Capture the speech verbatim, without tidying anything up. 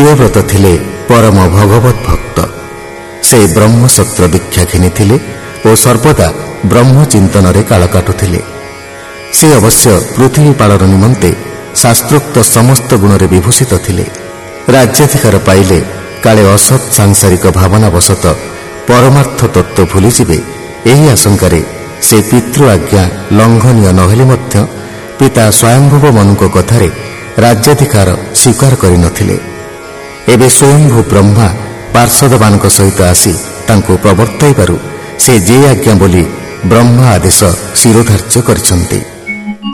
ପ୍ରିୟବ୍ରତ ଥିଲେ ପରମ ଭଗବତ ଭକ୍ତ। ସେ ବ୍ରହ୍ମସତ୍ର ଦୀକ୍ଷା ଘେନିଥିଲେ ଓ ସର୍ବଦା ବ୍ରହ୍ମ ଚିନ୍ତନରେ କାଳ କାଟୁଥିଲେ। ସେ ଅବଶ୍ୟ ପୃଥିବୀ ପାଳନ ନିମନ୍ତେ ଶାସ୍ତ୍ରୋକ୍ତ ସମସ୍ତ ଗୁଣରେ ବିଭୂଷିତ ଥିଲେ। ରାଜ୍ୟାଧିକାର ପାଇଲେ କାଳେ ଅସତ୍ ସାଂସାରିକ ଭାବନା ବଶତ ପରମାର୍ଥ ତତ୍ତ୍ୱ ଭୁଲିଯିବେ, ଏହି ଆଶଙ୍କାରେ ସେ ପିତୃ ଆଜ୍ଞା ଲଙ୍ଘନୀୟ ନହେଲେ ମଧ୍ୟ ପିତା ସ୍ୱୟଂଭୁବ ମନୁଙ୍କ କଥାରେ ରାଜ୍ୟାଧିକାର ସ୍ୱୀକାର କରିନଥିଲେ। ଏବେ ସ୍ୱୟଂଭୂ ବ୍ରହ୍ମା ପାର୍ଷଦମାନଙ୍କ ସହିତ ଆସି ତାଙ୍କୁ ପ୍ରବର୍ତ୍ତାଇବାରୁ ସେ ଯେ ଆଜ୍ଞା ବୋଲି ବ୍ରହ୍ମା ଆଦେଶ ଶିରୋଧାର୍ଯ୍ୟ କରିଛନ୍ତି।